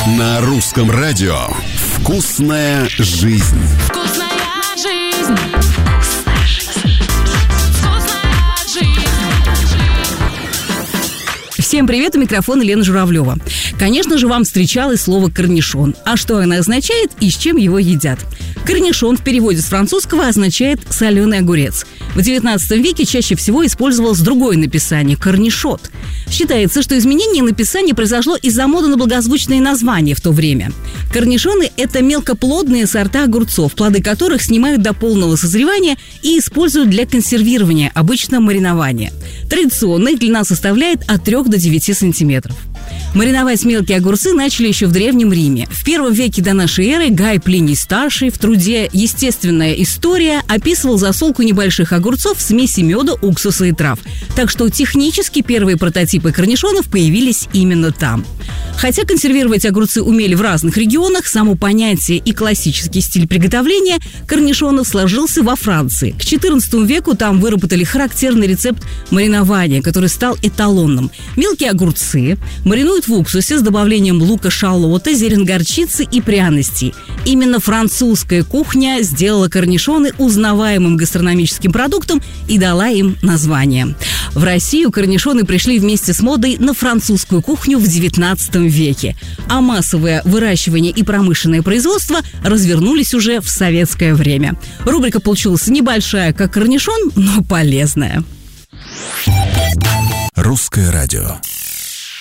На русском радио «Вкусная жизнь». Вкусная жизнь. Всем привет, у микрофона Лена Журавлева. Конечно же, вам встречалось слово «корнишон». А что оно означает и с чем его едят? Корнишон в переводе с французского означает «соленый огурец». В XIX веке чаще всего использовалось другое написание – корнишот. Считается, что изменение написания произошло из-за моды на благозвучные названия в то время. Корнишоны – это мелкоплодные сорта огурцов, плоды которых снимают до полного созревания и используют для консервирования, обычно маринования. Традиционно их длина составляет от 3 до 9 сантиметров. Мариновать мелкие огурцы начали еще в Древнем Риме. В первом веке до нашей эры Гай Плиний-старший в труде «Естественная история» описывал засолку небольших огурцов в смеси меда, уксуса и трав. Так что технически первые прототипы корнишонов появились именно там. Хотя консервировать огурцы умели в разных регионах, само понятие и классический стиль приготовления корнишонов сложился во Франции. К XIV веку там выработали характерный рецепт маринования, который стал эталонным. Мелкие огурцы маринуют в уксусе с добавлением лука, шалота, зерен горчицы и пряностей. Именно французская кухня сделала корнишоны узнаваемым гастрономическим продуктом и дала им название. В Россию корнишоны пришли вместе с модой на французскую кухню в XIX веке, а массовое выращивание и промышленное производство развернулись уже в советское время. Рубрика получилась небольшая, как корнишон, но полезная. Русское радио.